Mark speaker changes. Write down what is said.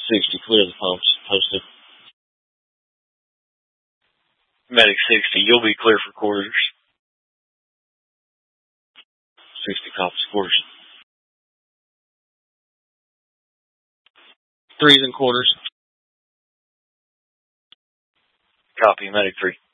Speaker 1: 60, clear the pumps. Posted. Medic 60, you'll be clear for quarters. 60 copies quarters. 3s and quarters. Copy, Medic 3.